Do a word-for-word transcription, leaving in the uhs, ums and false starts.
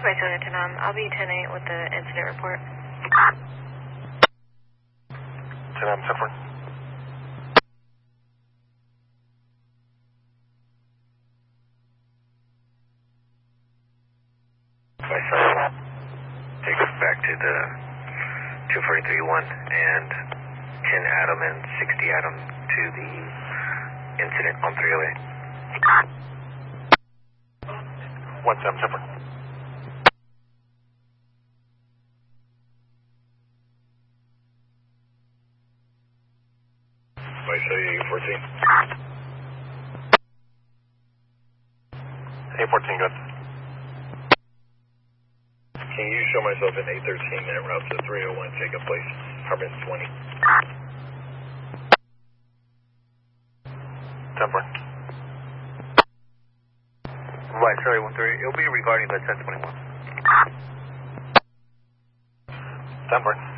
Right, Jonathan. Um, I'll be ten eight with the incident report. ten eight, ten four. My son, take us back to the two forty-three one and ten Adam and sixty Adam to the incident on three oh eight. one seven, ten four. My son, A fourteen. A fourteen, good. Can you show myself in A thirteen en route to three oh one taking place, Harmon twenty? ten four. Right, Charlie one three. It'll be regarding the ten twenty-one. ten four.